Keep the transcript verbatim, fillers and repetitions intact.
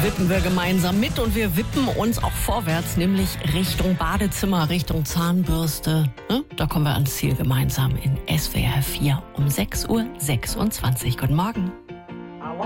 wippen wir gemeinsam mit und wir wippen uns auch vorwärts, nämlich Richtung Badezimmer, Richtung Zahnbürste. Da kommen wir ans Ziel gemeinsam in S W R vier um sechs Uhr sechsundzwanzig. Guten Morgen.